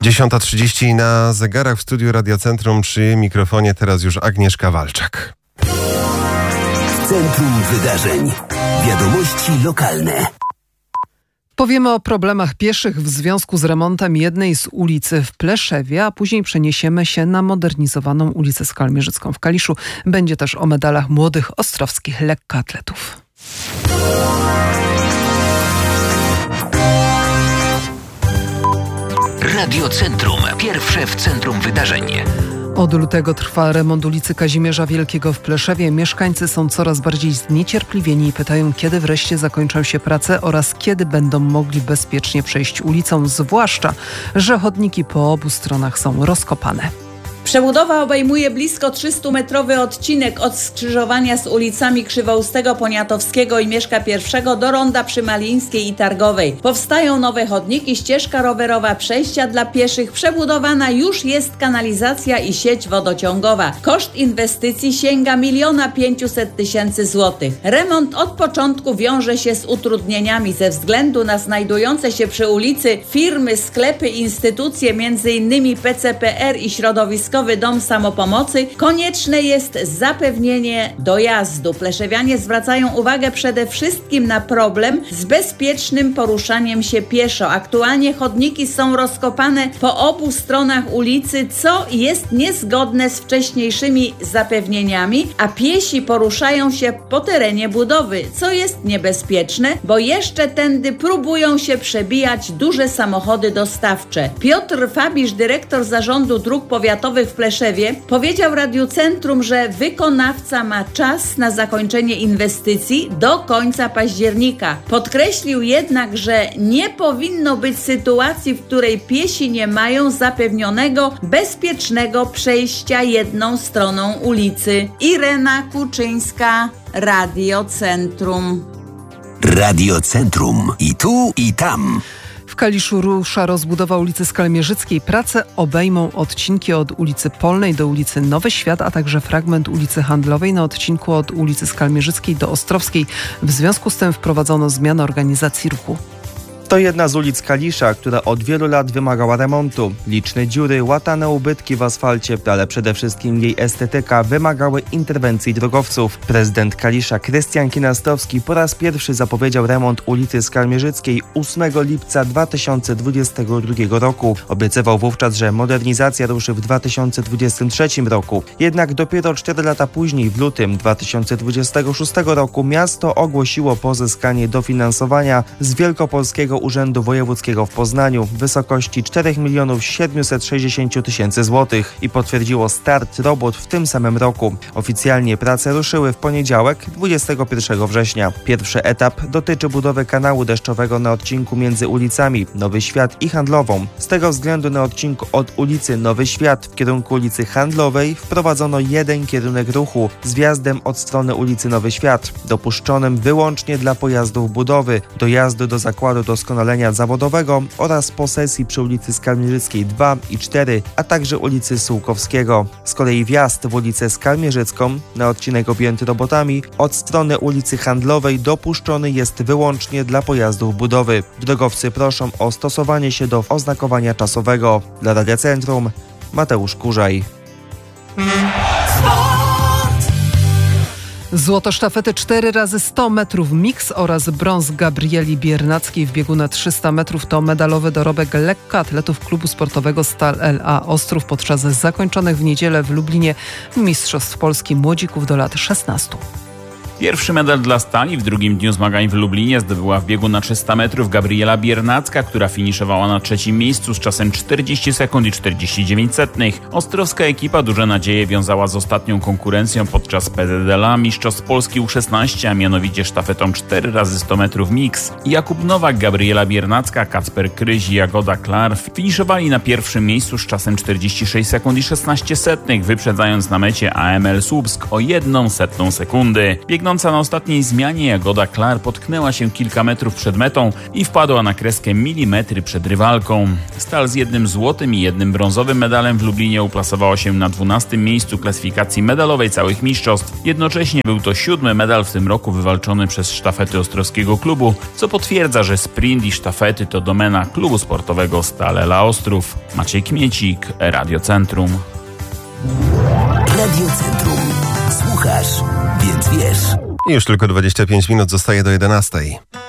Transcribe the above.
10:30 na zegarach w studiu Radiocentrum. Przy mikrofonie teraz już Agnieszka Walczak. Centrum Wydarzeń. Wiadomości lokalne. Powiemy o problemach pieszych w związku z remontem jednej z ulicy w Pleszewie, a później przeniesiemy się na modernizowaną ulicę Skalmierzycką w Kaliszu. Będzie też o medalach młodych ostrowskich lekkoatletów. Radiocentrum. Pierwsze w centrum wydarzeń. Od lutego trwa remont ulicy Kazimierza Wielkiego w Pleszewie. Mieszkańcy są coraz bardziej zniecierpliwieni i pytają, kiedy wreszcie zakończą się prace oraz kiedy będą mogli bezpiecznie przejść ulicą, zwłaszcza że chodniki po obu stronach są rozkopane. Przebudowa obejmuje blisko 300-metrowy odcinek od skrzyżowania z ulicami Krzywoustego, Poniatowskiego i Mieszka I do ronda przy Malińskiej i Targowej. Powstają nowe chodniki, ścieżka rowerowa, przejścia dla pieszych. Przebudowana już jest kanalizacja i sieć wodociągowa. Koszt inwestycji sięga 1 500 000 złotych. Remont od początku wiąże się z utrudnieniami ze względu na znajdujące się przy ulicy firmy, sklepy, instytucje, m.in. PCPR i środowiskowe Dom Samopomocy. Konieczne jest zapewnienie dojazdu. Pleszewianie zwracają uwagę przede wszystkim na problem z bezpiecznym poruszaniem się pieszo. Aktualnie chodniki są rozkopane po obu stronach ulicy, co jest niezgodne z wcześniejszymi zapewnieniami, a piesi poruszają się po terenie budowy, co jest niebezpieczne, bo jeszcze tędy próbują się przebijać duże samochody dostawcze. Piotr Fabisz, dyrektor Zarządu Dróg Powiatowych w Pleszewie, powiedział Radiocentrum, że wykonawca ma czas na zakończenie inwestycji do końca października. Podkreślił jednak, że nie powinno być sytuacji, w której piesi nie mają zapewnionego bezpiecznego przejścia jedną stroną ulicy. Irena Kuczyńska, Radiocentrum. Radiocentrum. I tu, i tam. W Kaliszu rusza rozbudowa ulicy Skalmierzyckiej. Prace obejmą odcinki od ulicy Polnej do ulicy Nowy Świat, a także fragment ulicy Handlowej na odcinku od ulicy Skalmierzyckiej do Ostrowskiej. W związku z tym wprowadzono zmianę organizacji ruchu. To jedna z ulic Kalisza, która od wielu lat wymagała remontu. Liczne dziury, łatane ubytki w asfalcie, ale przede wszystkim jej estetyka wymagały interwencji drogowców. Prezydent Kalisza Krystian Kinastowski po raz pierwszy zapowiedział remont ulicy Skalmierzyckiej 8 lipca 2022 roku. Obiecywał wówczas, że modernizacja ruszy w 2023 roku. Jednak dopiero 4 lata później, w lutym 2026 roku, miasto ogłosiło pozyskanie dofinansowania z Wielkopolskiego Urzędu Wojewódzkiego w Poznaniu w wysokości 4 760 000 złotych i potwierdziło start robót w tym samym roku. Oficjalnie prace ruszyły w poniedziałek, 21 września. Pierwszy etap dotyczy budowy kanału deszczowego na odcinku między ulicami Nowy Świat i Handlową. Z tego względu na odcinku od ulicy Nowy Świat w kierunku ulicy Handlowej wprowadzono jeden kierunek ruchu z wjazdem od strony ulicy Nowy Świat, dopuszczonym wyłącznie dla pojazdów budowy, dojazdu do zakładu doskonalenia zawodowego oraz posesji przy ulicy Skalmierzyckiej 2 i 4, a także ulicy Sułkowskiego. Z kolei wjazd w ulicę Skalmierzycką na odcinek objęty robotami od strony ulicy Handlowej dopuszczony jest wyłącznie dla pojazdów budowy. Drogowcy proszą o stosowanie się do oznakowania czasowego. Dla Radiocentrum Mateusz Kurzaj. Złoto sztafety 4x100 metrów mix oraz brąz Gabrieli Biernackiej w biegu na 300 metrów to medalowy dorobek lekkoatletów klubu sportowego Stal LA Ostrów podczas zakończonych w niedzielę w Lublinie Mistrzostw Polski młodzików do lat 16. Pierwszy medal dla Stali w drugim dniu zmagań w Lublinie zdobyła w biegu na 300 metrów Gabriela Biernacka, która finiszowała na trzecim miejscu z czasem 40 sekund i 49 setnych. Ostrowska ekipa duże nadzieje wiązała z ostatnią konkurencją podczas PZDLA Mistrzostw Polski U16, a mianowicie sztafetą 4x100 metrów mix. Jakub Nowak, Gabriela Biernacka, Kacper Kryś i Jagoda Klar finiszowali na pierwszym miejscu z czasem 46 sekund i 16 setnych, wyprzedzając na mecie AML Słupsk o 1/100 sekundy. Bieg Biegnąca na ostatniej zmianie Jagoda Klar potknęła się kilka metrów przed metą i wpadła na kreskę milimetry przed rywalką. Stal z 1 złotym i 1 brązowym medalem w Lublinie uplasowała się na 12. miejscu klasyfikacji medalowej całych mistrzostw. Jednocześnie był to 7. medal w tym roku wywalczony przez sztafety ostrowskiego klubu, co potwierdza, że sprint i sztafety to domena klubu sportowego Stal Ela Ostrów. Maciej Kmiecik, Radio Centrum. Radio Centrum. Słuchasz, więc wiesz. Już tylko 25 minut zostaje do 11.